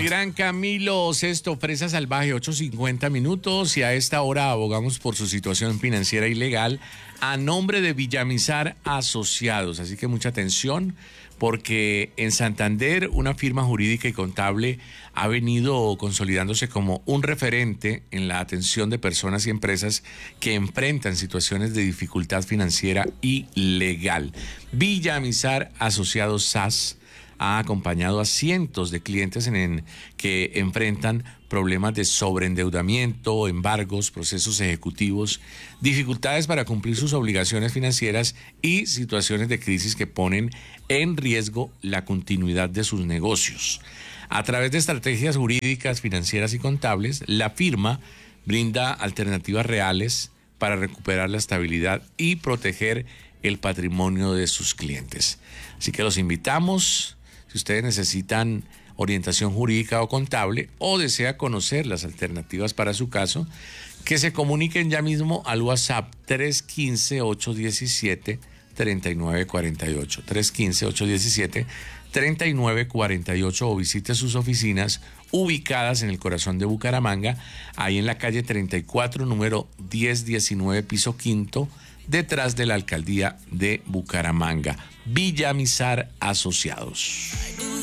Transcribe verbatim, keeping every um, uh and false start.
gran Camilo Sesto, Fresa Salvaje, ocho cincuenta minutos, y a esta hora abogamos por su situación financiera y legal a nombre de Villamizar Asociados. Así que mucha atención, porque en Santander una firma jurídica y contable ha venido consolidándose como un referente en la atención de personas y empresas que enfrentan situaciones de dificultad financiera y legal. Villamizar Asociados S A S ha acompañado a cientos de clientes en, en que enfrentan problemas de sobreendeudamiento, embargos, procesos ejecutivos, dificultades para cumplir sus obligaciones financieras y situaciones de crisis que ponen en riesgo la continuidad de sus negocios. A través de estrategias jurídicas, financieras y contables, la firma brinda alternativas reales para recuperar la estabilidad y proteger el patrimonio de sus clientes. Así que los invitamos. Si ustedes necesitan orientación jurídica o contable o desea conocer las alternativas para su caso, que se comuniquen ya mismo al WhatsApp tres uno cinco, ocho uno siete, tres nueve cuatro ocho, tres uno cinco, ocho uno siete, tres nueve cuatro ocho, o visite sus oficinas ubicadas en el corazón de Bucaramanga, ahí en la calle treinta y cuatro, número diez diecinueve, piso quinto, detrás de la alcaldía de Bucaramanga. Villamizar Asociados.